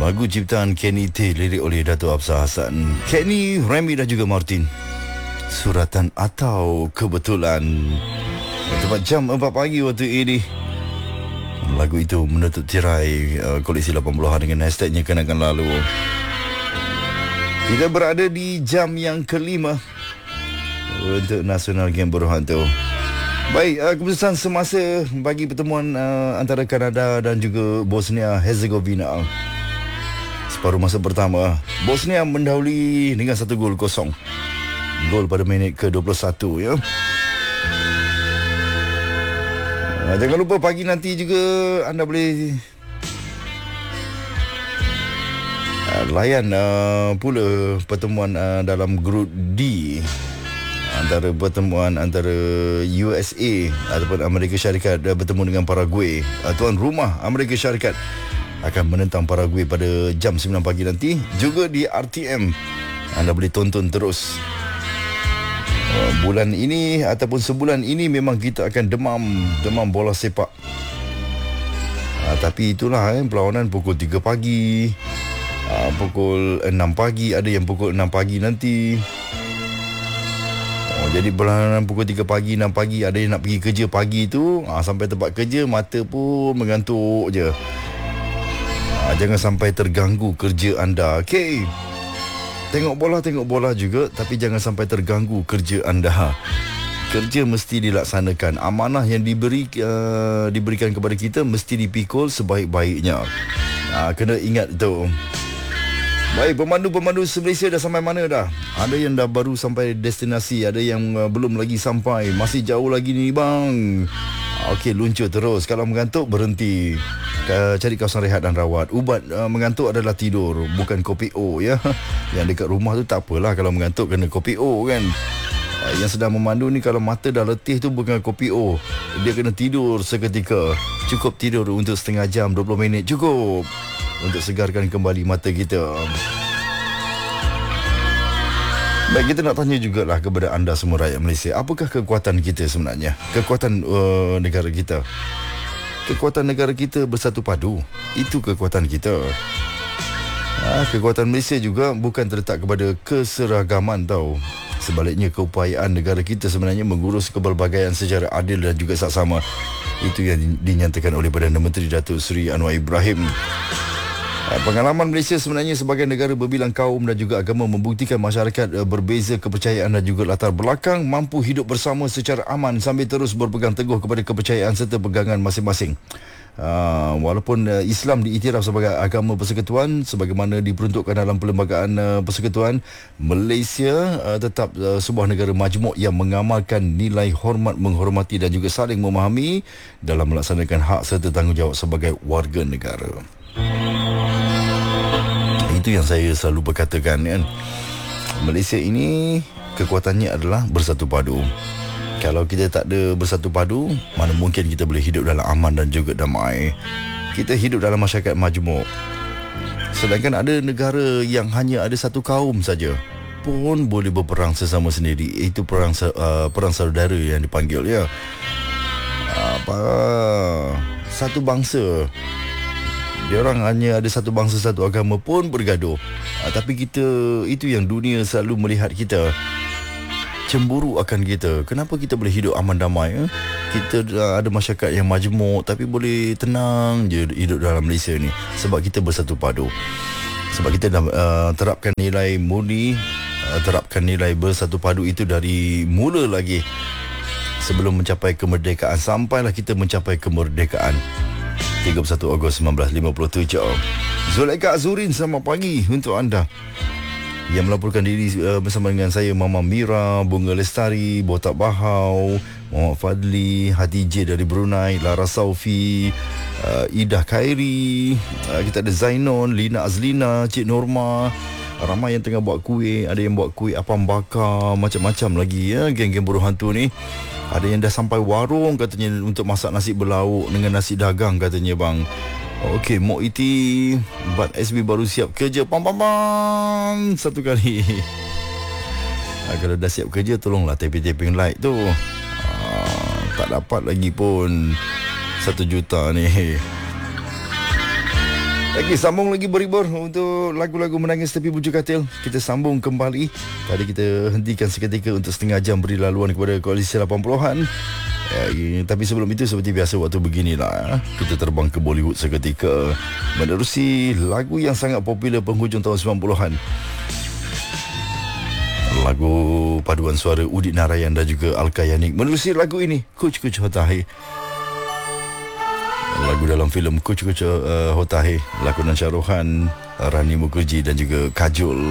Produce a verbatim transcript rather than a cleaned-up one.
Lagu ciptaan Kenny T, lirik oleh Dato' Absar Hassan, Kenny, Remy dan juga Martin. Suratan atau kebetulan. Tepat jam empat pagi waktu ini. Lagu itu menutup tirai uh, koleksi lapan puluhan dengan hashtagnya kenangan lalu. Kita berada di jam yang kelima untuk Nasional Game Berhantu. Baik, uh, keputusan semasa bagi pertemuan uh, antara Kanada dan juga Bosnia Herzegovina. Separuh masa pertama, Bosnia mendahului dengan satu gol kosong. Gol pada minit ke dua puluh satu, ya. Uh, jangan lupa pagi nanti juga anda boleh uh, layan uh, pula pertemuan uh, dalam grup D antara pertemuan antara U S A ataupun Amerika Syarikat bertemu dengan Paraguay. Tuan rumah Amerika Syarikat akan menentang Paraguay pada jam sembilan pagi nanti. Juga di R T M anda boleh tonton terus. Bulan ini ataupun sebulan ini memang kita akan demam demam bola sepak. Tapi itulah eh, perlawanan pukul tiga pagi, pukul enam pagi, ada yang pukul enam pagi nanti. Jadi perlawanan pukul tiga pagi, enam pagi, ada yang nak pergi kerja pagi tu, ha, sampai tempat kerja mata pun mengantuk je. Ha, jangan sampai terganggu kerja anda. Okey. Tengok bola, tengok bola juga, tapi jangan sampai terganggu kerja anda. Kerja mesti dilaksanakan. Amanah yang diberi uh, diberikan kepada kita mesti dipikul sebaik-baiknya. Ha, kena ingat tu. Baik, pemandu-pemandu se-Malaysia dah sampai mana dah? Ada yang dah baru sampai destinasi, ada yang uh, belum lagi sampai. Masih jauh lagi ni bang. Okey, luncur terus. Kalau mengantuk, berhenti. Uh, cari kawasan rehat dan rawat. Ubat uh, mengantuk adalah tidur, bukan kopi O, ya. Yang dekat rumah tu tak apalah kalau mengantuk kena kopi O kan. Uh, yang sedang memandu ni kalau mata dah letih tu bukan kopi O. Dia kena tidur seketika. Cukup tidur untuk setengah jam, dua puluh minit. Cukup untuk segarkan kembali mata kita. Baik, kita nak tanya jugalah kepada anda semua rakyat Malaysia, apakah kekuatan kita sebenarnya? Kekuatan uh, negara kita. Kekuatan negara kita bersatu padu. Itu kekuatan kita. Ha, kekuatan Malaysia juga bukan terletak kepada keseragaman tau. Sebaliknya, keupayaan negara kita sebenarnya mengurus kepelbagaian secara adil dan juga saksama. Itu yang dinyatakan oleh Perdana Menteri Datuk Seri Anwar Ibrahim. Pengalaman Malaysia sebenarnya sebagai negara berbilang kaum dan juga agama membuktikan masyarakat berbeza kepercayaan dan juga latar belakang mampu hidup bersama secara aman sambil terus berpegang teguh kepada kepercayaan serta pegangan masing-masing. Uh, walaupun uh, Islam diiktiraf sebagai agama persekutuan sebagaimana diperuntukkan dalam Perlembagaan uh, Persekutuan, Malaysia uh, tetap uh, sebuah negara majmuk yang mengamalkan nilai hormat, menghormati dan juga saling memahami dalam melaksanakan hak serta tanggungjawab sebagai warga negara. Itu yang saya selalu berkatakan kan. Malaysia ini kekuatannya adalah bersatu padu. Kalau kita tak ada bersatu padu, mana mungkin kita boleh hidup dalam aman dan juga damai. Kita hidup dalam masyarakat majmuk. Sedangkan ada negara yang hanya ada satu kaum saja pun boleh berperang sesama sendiri. Itu perang uh, perang saudara yang dipanggil, ya. Apa? Satu bangsa. Diorang hanya ada satu bangsa, satu agama pun bergaduh. Ha, tapi kita, itu yang dunia selalu melihat kita. Cemburu akan kita. Kenapa kita boleh hidup aman damai? Eh? Kita uh, ada masyarakat yang majmuk tapi boleh tenang je hidup dalam Malaysia ni. Sebab kita bersatu padu. Sebab kita dah uh, terapkan nilai murni, uh, terapkan nilai bersatu padu itu dari mula lagi. Sebelum mencapai kemerdekaan, sampailah kita mencapai kemerdekaan. tiga puluh satu Ogos seribu sembilan ratus lima puluh tujuh. Zulaika Azurin, selamat pagi untuk anda yang melaporkan diri uh, bersama dengan saya, Mama Mira, Bunga Lestari, Botak Bahau, Muhammad Fadli, Hati J dari Brunei, Lara Saufi, uh, Ida Khairi, uh, kita ada Zainon, Lina Azlina, Cik Norma. Ramai yang tengah buat kuih, ada yang buat kuih apam bakar, macam-macam lagi ya, geng-geng buruh hantu ni. Ada yang dah sampai warung katanya untuk masak nasi berlauk dengan nasi dagang katanya bang. Okey, Mok Iti, Bat S B baru siap kerja. Pam pam pam satu kali. Ha, kalau dah siap kerja, tolonglah taping-taping light tu. Ha, tak dapat lagi pun satu juta ni. Lagi sambung lagi berhibur untuk lagu-lagu menangis tepi bujuk katil. Kita sambung kembali. Tadi kita hentikan seketika untuk setengah jam beri laluan kepada koalisi lapan puluhan. Ya, tapi sebelum itu seperti biasa waktu beginilah kita terbang ke Bollywood seketika menerusi lagu yang sangat popular penghujung tahun sembilan puluhan. Lagu paduan suara Udit Narayan dan juga Alka Yanik. Menerusi lagu ini, Kuch Kuch Hota Hai. Lagu dalam filem Kuch Kuch uh, Hota Hai, lakonan Shah Rukh Khan, Rani Mukherjee dan juga Kajol.